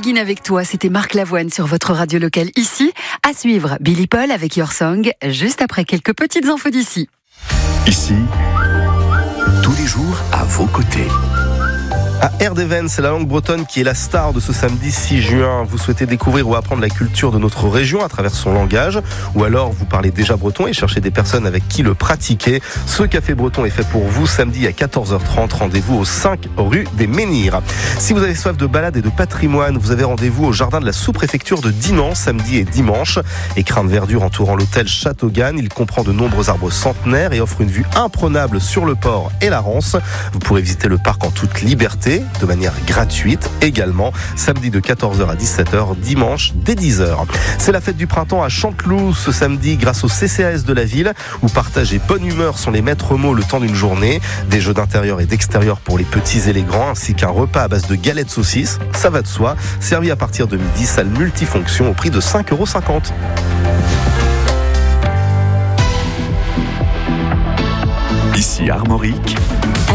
Begin avec toi, c'était Marc Lavoine sur votre radio locale ici. À suivre, Billy Paul avec Your Song, juste après quelques petites infos d'ici. Ici, tous les jours à vos côtés. À Erdeven, c'est la langue bretonne qui est la star de ce samedi 6 juin. Vous souhaitez découvrir ou apprendre la culture de notre région à travers son langage, ou alors vous parlez déjà breton et cherchez des personnes avec qui le pratiquer. Ce café breton est fait pour vous samedi à 14h30. Rendez-vous au 5 rue des Menhirs. Si vous avez soif de balade et de patrimoine, vous avez rendez-vous au jardin de la sous-préfecture de Dinan samedi et dimanche. Écrin de verdure entourant l'hôtel Châteauganne. Il comprend de nombreux arbres centenaires et offre une vue imprenable sur le port et la Rance. Vous pourrez visiter le parc en toute liberté, de manière gratuite également, samedi de 14h à 17h, dimanche dès 10h. C'est la fête du printemps à Chanteloup ce samedi grâce au CCAS de la ville, où partage et bonne humeur sont les maîtres mots le temps d'une journée. Des jeux d'intérieur et d'extérieur pour les petits et les grands, ainsi qu'un repas à base de galettes saucisses, ça va de soi, servi à partir de midi, salle multifonction au prix de 5,50 €. Ici Armorique,